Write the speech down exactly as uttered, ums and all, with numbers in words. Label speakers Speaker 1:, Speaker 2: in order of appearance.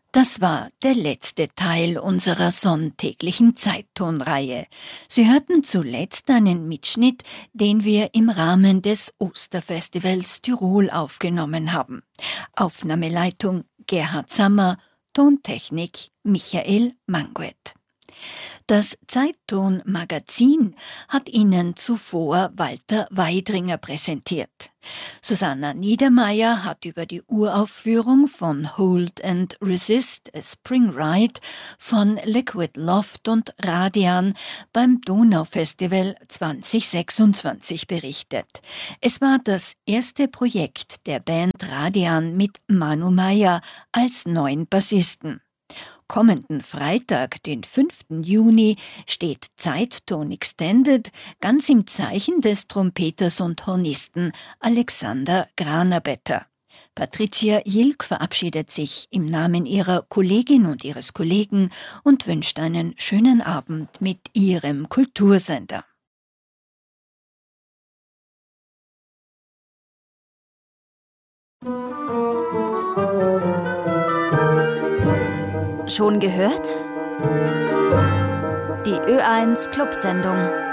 Speaker 1: Das war der letzte Teil unserer sonntäglichen Zeittonreihe. Sie hörten zuletzt einen Mitschnitt, den wir im Rahmen des Osterfestivals Tirol aufgenommen haben. Aufnahmeleitung Gerhard Sammer, Tontechnik Michael Manguet. Das Zeitton-Magazin hat Ihnen zuvor Walter Weidringer präsentiert. Susanna Niedermeyer hat über die Uraufführung von Hold and Resist, a Spring Ride von Liquid Loft und Radian beim Donaufestival zwanzig sechsundzwanzig berichtet. Es war das erste Projekt der Band Radian mit Manu Meyer als neuen Bassisten. Kommenden Freitag, den fünften Juni, steht Zeitton Extended ganz im Zeichen des Trompeters und Hornisten Alexander Granerbetter. Patricia Jilk verabschiedet sich im Namen ihrer Kollegin und ihres Kollegen und wünscht einen schönen Abend mit ihrem Kultursender.
Speaker 2: Schon gehört? Die Ö eins Clubsendung.